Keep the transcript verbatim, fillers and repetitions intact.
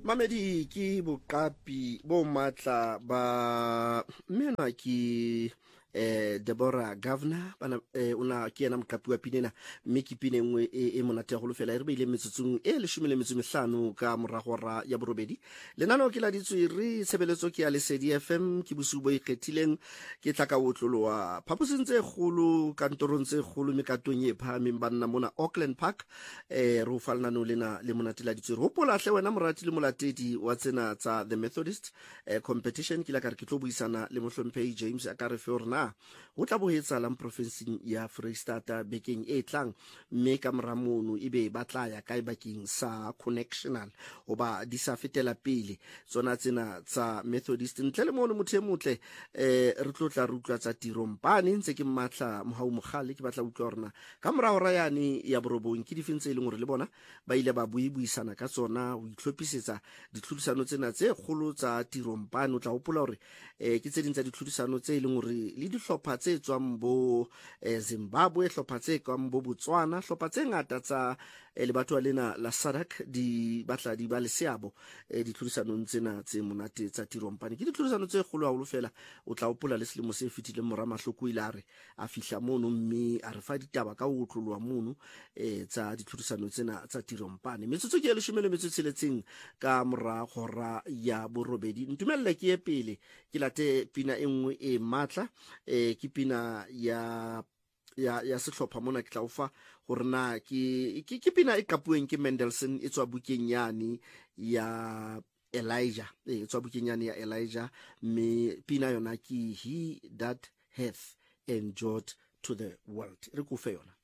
Mamedi ki boqapi bo matla ba mena ki eh Deborah Governor bana eh, una ke ena moqapi wa pinena mme ke pine nngwe e, e monate go lofela e re beile metsotsong e le shumile metso mehlano ka moragora ya borobedi lenano ke la ditswe re tshebeletso ke ya Lesedi F M ke bosubo e kgethileng ke tla ka otloloa phapusintse golo kantorong tse golo mekatong e phahameng banna mona Auckland Park eh ro falnano lena le monate la ditswe ro pola hle wena morati le molatedi wa tsena tsa The Methodist eh, competition ke la ka re ke tlo buisana le mohlomphehi James a ka re fe rena o tla bohetsa la provinceng ya Freestata bekeng e tlang mme ka moramono ibe ba tla ya kae bakeng sa connectional oba di sa fetela pele tsona tsena tsa Methodist ntle le mono motho motle eh re tlotla re utlwa tsa tiro mpane ntse ke mmatla mohau mogale ke batla utlwa rena ka morao ra yani ya borobong ke difentse ile ngore le bona ba ile ba buisana ka tsona o itlhopisetsa ditlhodisano tsena tse kgolo tsa tiro mpane o tla hopola hore eh ke tse dintsa ditlhodisano tse ile ngore le dihlopha tse tswang bo eh, Zimbabwe hlopha tse tswang bo Botswana hlopha tse ngata tsa eh, le batho lena la S A D C di batla di ba le seabo eh, ditlhodisano tsena tse monate tsa tiro mpane ke ditlhodisano tse kgolo haholo fela o tla hopola le selemo se fetile mora mahloko ilare a fihla mono mme a re fa ditaba ka o tloloa mono eh tsa ditlhodisano tsena tsa tiro mpane metsotso ke le shumele metsotso tsheletseng ka mora gora ya borobedi ntumelle ke e pele ke late pina engwe e matla eh ke pina ya ya ya sehlopha mona ke tla o fa gore na ke ke pina e kapueng ke Mendelssohn e tswa bukeng yani ya Elijah e tswa bukeng yani ya Elijah me pina yona ke He That Hath Endured to the World re go fe yona.